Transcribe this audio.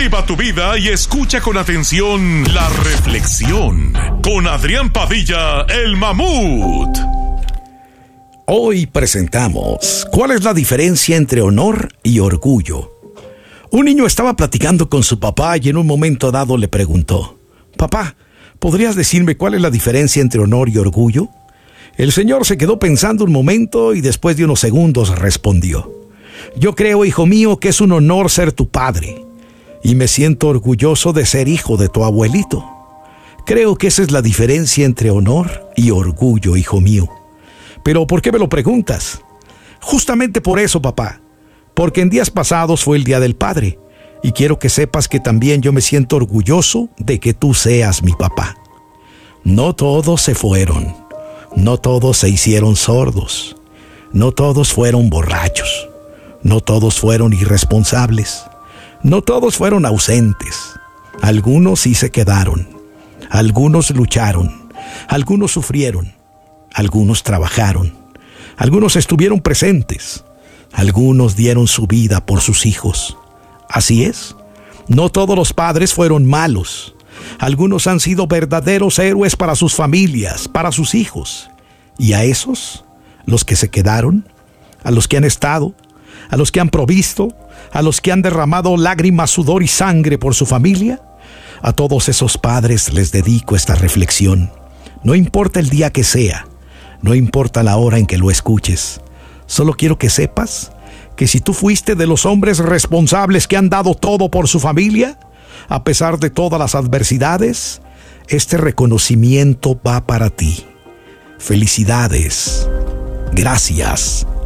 Viva tu vida y escucha con atención La Reflexión con Adrián Padilla, el Mamut. Hoy presentamos ¿cuál es la diferencia entre honor y orgullo? Un niño estaba platicando con su papá y en un momento dado le preguntó: «Papá, ¿podrías decirme cuál es la diferencia entre honor y orgullo?». El señor se quedó pensando un momento y después de unos segundos respondió: «Yo creo, hijo mío, que es un honor ser tu padre, y me siento orgulloso de ser hijo de tu abuelito. Creo que esa es la diferencia entre honor y orgullo, hijo mío». «¿Pero por qué me lo preguntas?». «Justamente por eso, papá, porque en días pasados fue el Día del Padre, y quiero que sepas que también yo me siento orgulloso de que tú seas mi papá. No todos se fueron, no todos se hicieron sordos, no todos fueron borrachos, no todos fueron irresponsables, no todos fueron ausentes. Algunos sí se quedaron, algunos lucharon, algunos sufrieron, algunos trabajaron, algunos estuvieron presentes, algunos dieron su vida por sus hijos. Así es, no todos los padres fueron malos. Algunos han sido verdaderos héroes para sus familias, para sus hijos. Y a esos, los que se quedaron, a los que han estado, a los que han provisto, a los que han derramado lágrimas, sudor y sangre por su familia, a todos esos padres les dedico esta reflexión. No importa el día que sea, no importa la hora en que lo escuches, solo quiero que sepas que si tú fuiste de los hombres responsables que han dado todo por su familia, a pesar de todas las adversidades, este reconocimiento va para ti. Felicidades. Gracias.